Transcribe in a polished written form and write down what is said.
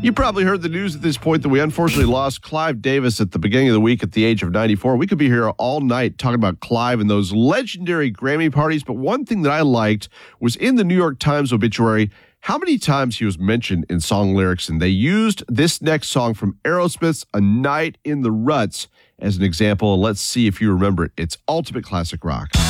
You probably heard the news at this point that we unfortunately lost Clive Davis at the beginning of the week at the age of 94. We could be here all night talking about Clive and those legendary Grammy parties, but one thing that I liked was in the New York Times obituary, how many times he was mentioned in song lyrics, and they used this next song from Aerosmith's A Night in the Ruts as an example. Let's see if you remember it. It's ultimate classic rock.